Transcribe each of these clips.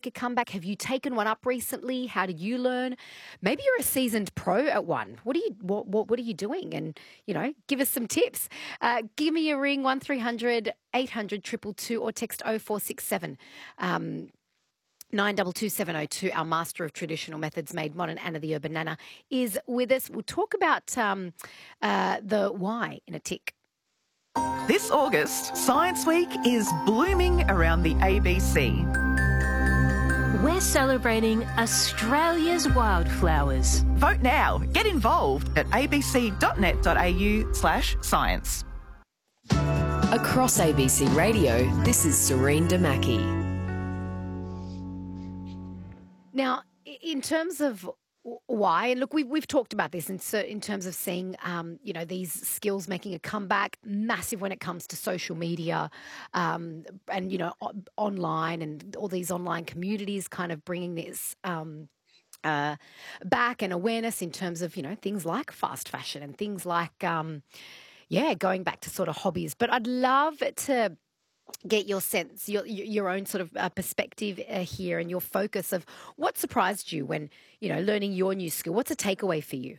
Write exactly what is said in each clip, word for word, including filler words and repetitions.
make a comeback? Have you taken one up recently? How did you learn? Maybe you're a seasoned pro at one. What are you what what, what are you doing? And, you know, give us some tips. Uh, give me a ring, one three hundred eight hundred two two two, or text oh four six seven. Um, nine two two seven oh two, our master of traditional methods made modern, Anna the Urban Nana, is with us. We'll talk about um, uh, the why in a tick. This August, Science Week is blooming around the A B C. We're celebrating Australia's wildflowers. Vote now. Get involved at abc.net.au slash science. Across A B C Radio, this is Serene Damaki. Now, in terms of why, and look, we've, we've talked about this in, in terms of seeing, um, you know, these skills making a comeback, massive when it comes to social media um, and, you know, o- online and all these online communities kind of bringing this um, uh, back and awareness in terms of, you know, things like fast fashion and things like, um, yeah, going back to sort of hobbies. But I'd love to get your sense, your your own sort of uh, perspective uh, here and your focus of what surprised you when, you know, learning your new skill. What's a takeaway for you?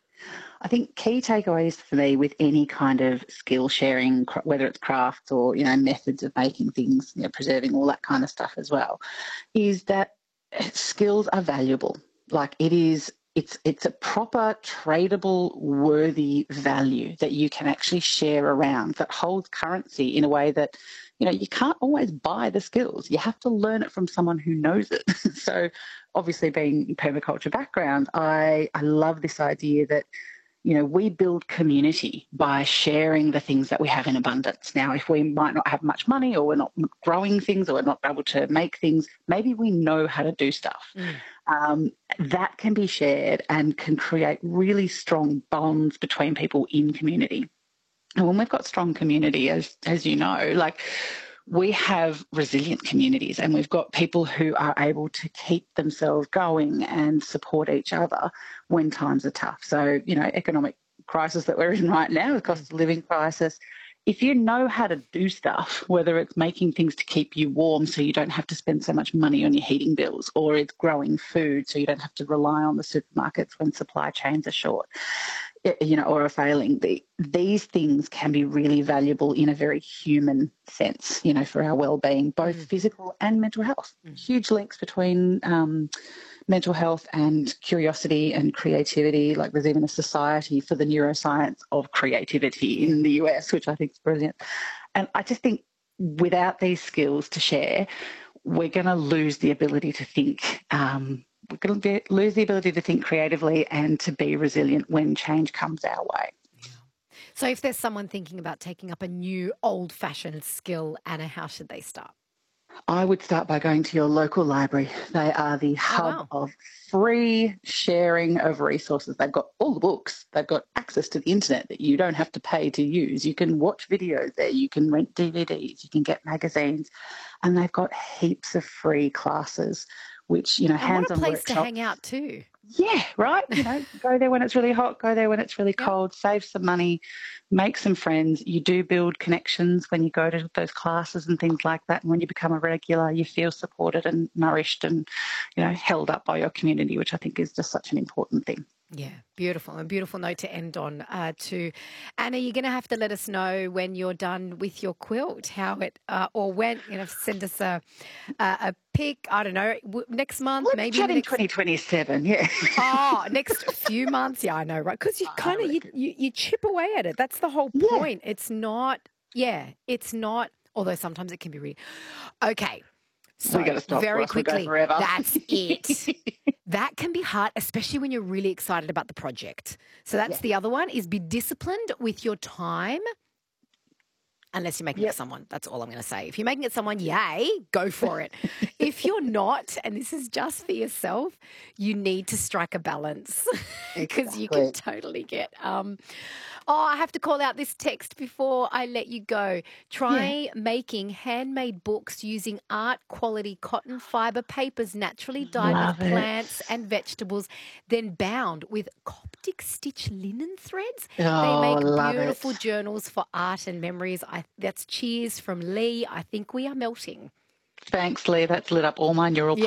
I think key takeaways for me with any kind of skill sharing, whether it's crafts or, you know, methods of making things, you know, preserving, all that kind of stuff as well, is that skills are valuable. Like it is, it's it's a proper tradable, worthy value that you can actually share around that holds currency in a way that, you know, you can't always buy the skills. You have to learn it from someone who knows it. So obviously being permaculture background, I, I love this idea that, you know, we build community by sharing the things that we have in abundance. Now, if we might not have much money or we're not growing things or we're not able to make things, maybe we know how to do stuff. Mm. Um, that can be shared and can create really strong bonds between people in community. And when we've got strong community, as as you know, like we have resilient communities and we've got people who are able to keep themselves going and support each other when times are tough. So, you know, economic crisis that we're in right now, the cost of living crisis, if you know how to do stuff, whether it's making things to keep you warm so you don't have to spend so much money on your heating bills, or it's growing food so you don't have to rely on the supermarkets when supply chains are short, you know, or are failing, the, these things can be really valuable in a very human sense, you know, for our well-being, both mm. physical and mental health. Mm. Huge links between um, mental health and curiosity and creativity. Like there's even a society for the neuroscience of creativity in the U S, which I think is brilliant. And I just think without these skills to share, we're going to lose the ability to think um, we're going to lose the ability to think creatively and to be resilient when change comes our way. Yeah. So if there's someone thinking about taking up a new old-fashioned skill, Anna, how should they start? I would start by going to your local library. They are the hub oh, wow. of free sharing of resources. They've got all the books. They've got access to the internet that you don't have to pay to use. You can watch videos there. You can rent D V Ds. You can get magazines. And they've got heaps of free classes, which, you know, and hands-on what a place workshops. to hang out too. Yeah, right. You know, go there when it's really hot, go there when it's really yeah. cold, save some money, make some friends. You do build connections when you go to those classes and things like that. And when you become a regular, you feel supported and nourished and, you know, held up by your community, which I think is just such an important thing. Yeah, beautiful. A beautiful note to end on uh, too. Anna, you're going to have to let us know when you're done with your quilt, how it, uh, or when, you know, send us a a, a pic, I don't know, w- next month, Let's maybe. Chat in next... twenty twenty-seven, yeah. Oh, next few months, yeah, I know, right? Because you kind of, you, you, you chip away at it. That's the whole point. Yeah. It's not, yeah, it's not, although sometimes it can be really, okay. So we got to stop very quickly, that's it. That can be hard, especially when you're really excited about the project. So that's yeah. the other one, is be disciplined with your time, unless you're making yep. it someone. That's all I'm going to say. If you're making it someone, yay, go for it. If you're not, and this is just for yourself, you need to strike a balance because exactly. you can totally get... Um, oh, I have to call out this text before I let you go. Try yeah. making handmade books using art quality cotton fibre papers naturally dyed love with it. plants and vegetables, then bound with Coptic stitch linen threads. Oh, they make beautiful it. journals for art and memories. I, that's cheers from Lee. I think we are melting. Thanks, Lee. That's lit up all my neural